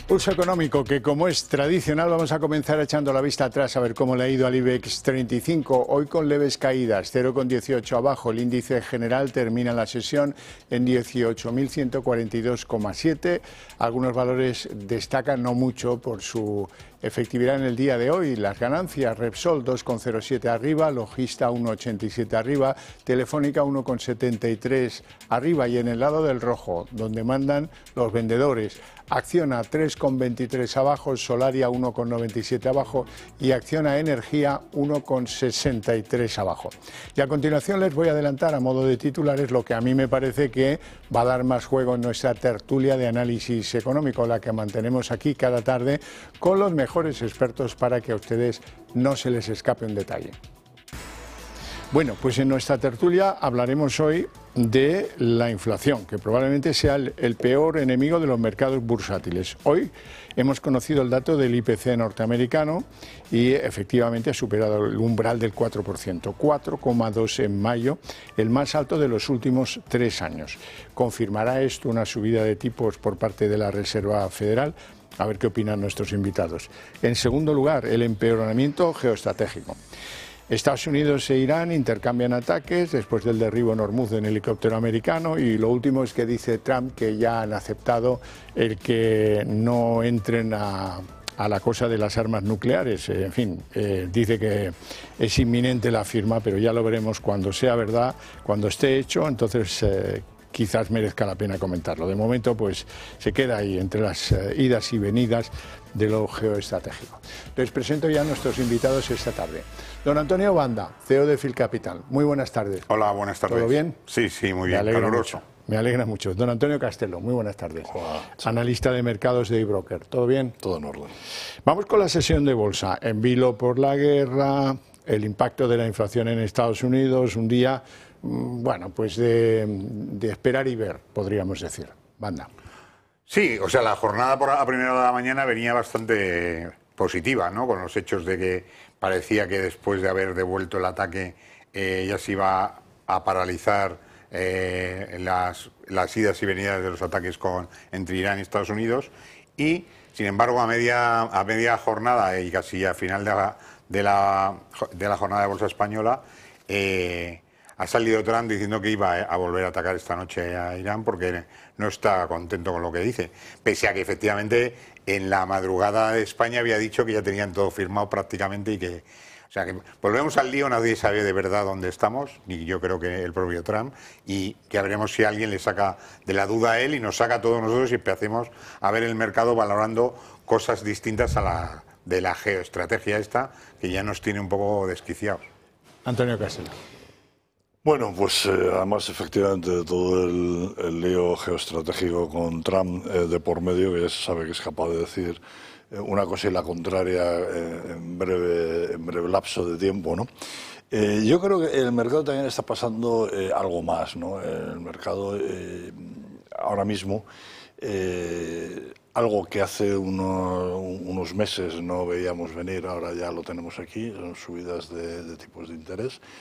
Pulso económico que, como es tradicional, vamos a comenzar echando la vista atrás a ver cómo le ha ido al IBEX 35. Hoy con leves caídas, 0,18 abajo. El índice general termina la sesión en 18.142,7. Algunos valores destacan no mucho por su efectividad en el día de hoy. Las ganancias: Repsol 2,07 arriba, Logista 1,87 arriba, Telefónica 1,73 arriba, y en el lado del rojo, donde mandan los vendedores, Acciona 3,23 abajo, Solaria 1,97 abajo y Acciona Energía 1,63 abajo. Y a continuación les voy a adelantar a modo de titulares lo que a mí me parece que va a dar más juego en nuestra tertulia de análisis económico, la que mantenemos aquí cada tarde con los mejores expertos para que a ustedes no se les escape un detalle. Bueno, pues en nuestra tertulia hablaremos hoy de la inflación, que probablemente sea el peor enemigo de los mercados bursátiles. Hoy hemos conocido el dato del IPC norteamericano y efectivamente ha superado el umbral del 4%, 4,2 en mayo, el más alto de los últimos 3 años. ¿Confirmará esto una subida de tipos por parte de la Reserva Federal? A ver qué opinan nuestros invitados. En segundo lugar, el empeoramiento geoestratégico. Estados Unidos e Irán intercambian ataques después del derribo en Hormuz de un helicóptero americano, y lo último es que dice Trump que ya han aceptado el que no entren a la cosa de las armas nucleares. En fin, dice que es inminente la firma, pero ya lo veremos cuando sea verdad, cuando esté hecho, entonces quizás merezca la pena comentarlo. De momento, pues se queda ahí entre las idas y venidas de lo geoestratégico. Les presento ya a nuestros invitados esta tarde. Don Antonio Banda, CEO de Filcapital. Muy buenas tardes. Hola, buenas tardes. ¿Todo bien? Sí, muy bien, caluroso. Me alegra mucho. Don Antonio Castelo, muy buenas tardes. Hola. Analista de mercados de eBroker. ¿Todo bien? Todo en orden. Vamos con la sesión de bolsa. En vilo por la guerra, el impacto de la inflación en Estados Unidos, un día, bueno, pues de esperar y ver, podríamos decir. Banda. Sí, o sea, la jornada a primera hora de la mañana venía bastante positiva, ¿no? Con los hechos de que parecía que después de haber devuelto el ataque ya se iba a paralizar las idas y venidas de los ataques entre Irán y Estados Unidos, y sin embargo a media jornada y casi a final de la jornada de bolsa española ha salido Trump diciendo que iba a volver a atacar esta noche a Irán porque no está contento con lo que dice, pese a que efectivamente en la madrugada de España había dicho que ya tenían todo firmado prácticamente y que... O sea, que volvemos al lío, nadie sabe de verdad dónde estamos, ni yo creo que el propio Trump, y ya veremos si alguien le saca de la duda a él y nos saca a todos nosotros y empecemos a ver el mercado valorando cosas distintas de la geoestrategia esta, que ya nos tiene un poco desquiciados. Antonio Castelo. Bueno, pues además efectivamente todo el lío geoestratégico con Trump de por medio, que ya se sabe que es capaz de decir una cosa y la contraria en breve lapso de tiempo, ¿no? Yo creo que el mercado también está pasando algo más, ¿no? El mercado ahora mismo, algo que hace unos meses no veíamos venir, ahora ya lo tenemos aquí, son subidas de tipos de interés.